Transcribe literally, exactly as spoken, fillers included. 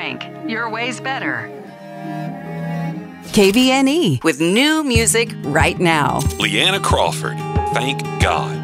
Frank. Your way's better. K V N E with new music right now. Leanna Crawford, Thank God.